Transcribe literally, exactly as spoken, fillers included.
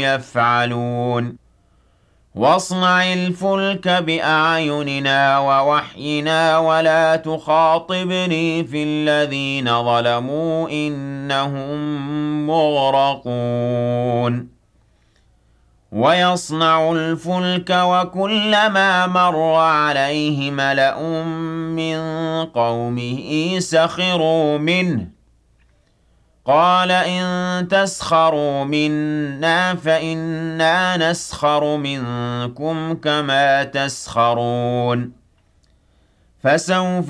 يفعلون واصنع الفلك بأعيننا ووحينا ولا تخاطبني في الذين ظلموا إنهم مغرقون ويصنع الفلك وكلما مر عليه ملأ من قومه سخروا منه قال إن تسخروا منا فإنا نسخر منكم كما تسخرون فسوف